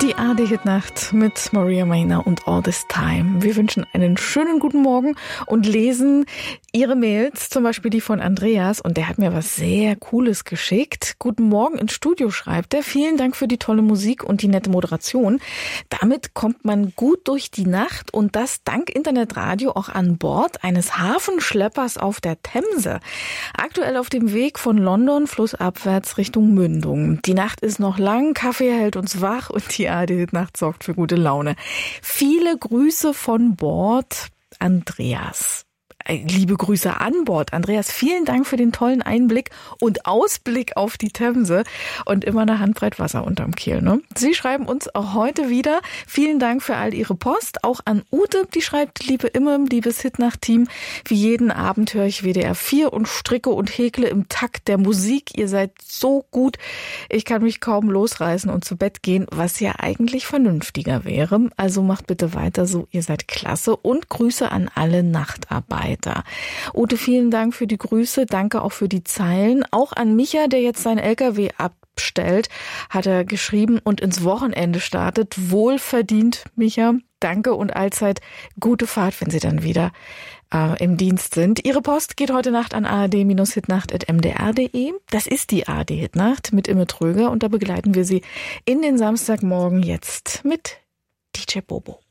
Die ARD-Hitnacht mit Maria Mainer und All This Time. Wir wünschen einen schönen guten Morgen und lesen Ihre Mails, zum Beispiel die von Andreas. Und der hat mir was sehr Cooles geschickt. Guten Morgen ins Studio, schreibt er. Vielen Dank für die tolle Musik und die nette Moderation. Damit kommt man gut durch die Nacht und das dank Internetradio auch an Bord eines Hafenschleppers auf der Themse. Aktuell auf dem Weg von London flussabwärts Richtung Mündung. Die Nacht ist noch lang, Kaffee hält uns wach und die ARD-Nacht sorgt für gute Laune. Viele Grüße von Bord, Andreas. Liebe Grüße an Bord. Andreas, vielen Dank für den tollen Einblick und Ausblick auf die Themse und immer eine Handbreit Wasser unterm Kiel. Ne? Sie schreiben uns auch heute wieder. Vielen Dank für all Ihre Post. Auch an Ute, die schreibt, liebe Imme, liebes Hitnacht-Team, wie jeden Abend höre ich WDR 4 und stricke und häkle im Takt der Musik. Ihr seid so gut. Ich kann mich kaum losreißen und zu Bett gehen, was ja eigentlich vernünftiger wäre. Also macht bitte weiter so. Ihr seid klasse und Grüße an alle Nachtarbeiter. Ute, vielen Dank für die Grüße, danke auch für die Zeilen. Auch an Micha, der jetzt sein LKW abstellt, hat er geschrieben und ins Wochenende startet. Wohlverdient, Micha. Danke und allzeit gute Fahrt, wenn Sie dann wieder im Dienst sind. Ihre Post geht heute Nacht an ard-hitnacht@mdr.de. Das ist die ARD-Hitnacht mit Imme Tröger und da begleiten wir Sie in den Samstagmorgen jetzt mit DJ Bobo.